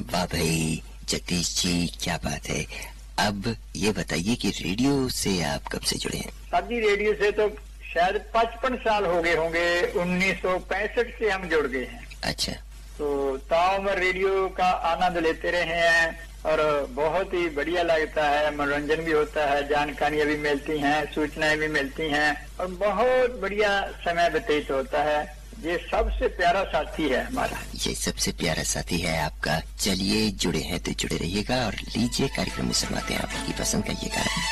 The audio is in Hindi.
वाह भाई जगदीश जी, क्या बात है। अब ये बताइए कि रेडियो से आप कब से जुड़े हैं? साहब जी रेडियो से तो शायद 55 साल हो गए होंगे। 1965 से हम जुड़ गए हैं। अच्छा। तो ताउम्र रेडियो का आनंद लेते रहे हैं और बहुत ही बढ़िया लगता है। मनोरंजन भी होता है, जानकारियां भी मिलती हैं, सूचनाएं भी मिलती हैं और बहुत बढ़िया समय व्यतीत होता है। ये सबसे प्यारा साथी है हमारा। ये सबसे प्यारा साथी है आपका। चलिए जुड़े हैं तो जुड़े रहिएगा और लीजिए कार्यक्रम में सुनाते हैं आपकी पसंद का ये गाना।